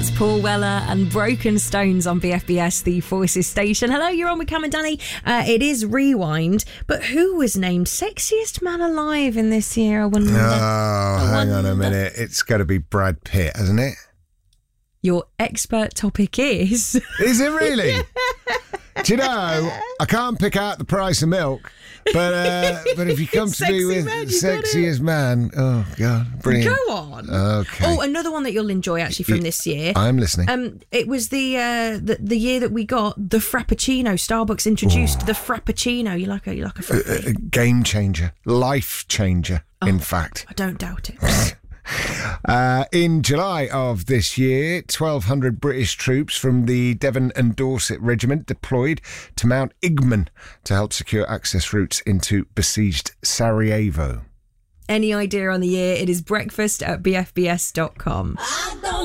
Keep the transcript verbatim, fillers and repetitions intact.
That's Paul Weller and Broken Stones on B F B S, the Forces station. Hello, you're on with Cam and Danny. Uh, it is Rewind, but who was named Sexiest Man Alive in this year? I wonder. Oh, I hang on a wonder. minute. It's got to be Brad Pitt, hasn't it? Your expert topic is... Is it really? Do you know, I can't pick out the price of milk, but uh, but if you come to me Sexy with man, you got sexiest man, oh, God, brilliant. Go on. Okay. Oh, another one that you'll enjoy actually from Y- this year. I'm listening. Um, it was the, uh, the the year that we got the Frappuccino. Starbucks introduced Oh. the Frappuccino. You like a you like a A, Frappe? a game changer, life changer, in fact. I don't doubt it. Uh, in July of this year, twelve hundred British troops from the Devon and Dorset Regiment deployed to Mount Igman to help secure access routes into besieged Sarajevo. Any idea on the year? It is breakfast at b f b s dot com.